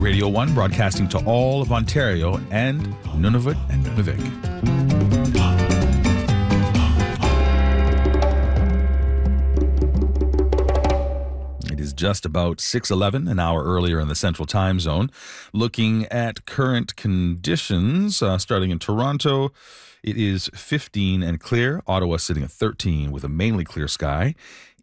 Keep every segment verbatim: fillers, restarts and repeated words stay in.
Radio one broadcasting to all of Ontario and Nunavut and Nunavik. It is just about six eleven, an hour earlier in the Central Time Zone. Looking at current conditions, uh, starting in Toronto, it is fifteen and clear. Ottawa sitting at thirteen with a mainly clear sky.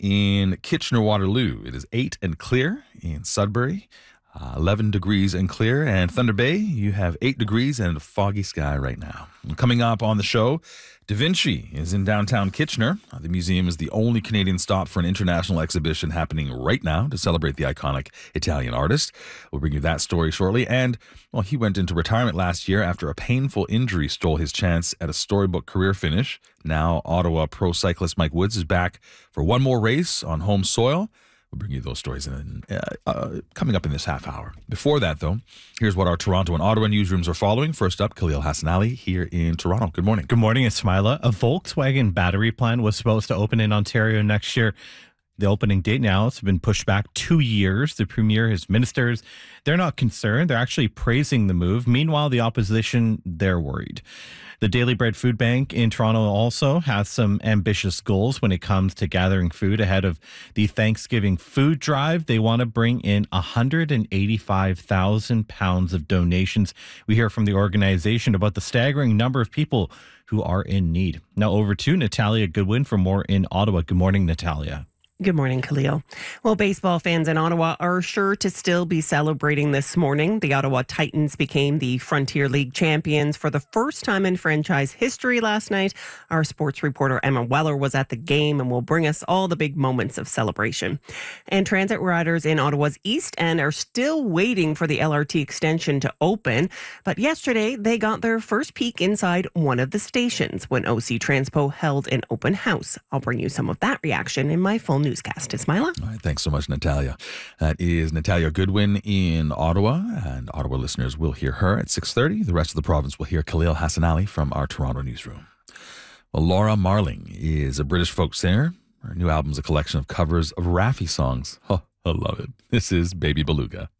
In Kitchener-Waterloo, it is eight and clear. In Sudbury, Uh, eleven degrees and clear. And Thunder Bay, you have eight degrees and a foggy sky right now. Coming up on the show, Da Vinci is in downtown Kitchener. Uh, the museum is the only Canadian stop for an international exhibition happening right now to celebrate the iconic Italian artist. We'll bring you that story shortly. And, well, he went into retirement last year after a painful injury stole his chance at a storybook career finish. Now, Ottawa pro cyclist Mike Woods is back for one more race on home soil. We'll bring you those stories in, uh, uh, coming up in this half hour. Before that, though, here's what our Toronto and Ottawa newsrooms are following. First up, Khalil Hassanali here in Toronto. Good morning. Good morning, Ismaila. A Volkswagen battery plant was supposed to open in Ontario next year. The opening date now has been pushed back two years. The premier, his ministers, they're not concerned. They're actually praising the move. Meanwhile, the opposition, they're worried. The Daily Bread Food Bank in Toronto also has some ambitious goals when it comes to gathering food ahead of the Thanksgiving food drive. They want to bring in one hundred eighty-five thousand pounds of donations. We hear from the organization about the staggering number of people who are in need. Now over to Natalia Goodwin for more in Ottawa. Good morning, Natalia. Good morning, Khalil. Well, baseball fans in Ottawa are sure to still be celebrating this morning. The Ottawa Titans became the Frontier League champions for the first time in franchise history last night. Our sports reporter Emma Weller was at the game and will bring us all the big moments of celebration. And transit riders in Ottawa's East End are still waiting for the L R T extension to open. But yesterday, they got their first peek inside one of the stations when O C Transpo held an open house. I'll bring you some of that reaction in my full newscast. Ismaila. All right, thanks so much, Natalia. That is Natalia Goodwin in Ottawa, and Ottawa listeners will hear her at six thirty. The rest of the province will hear Khalil Hassanali from our Toronto newsroom. Well, Laura Marling is a British folk singer. Her new album is a collection of covers of Raffi songs. Oh, I love it. This is Baby Beluga.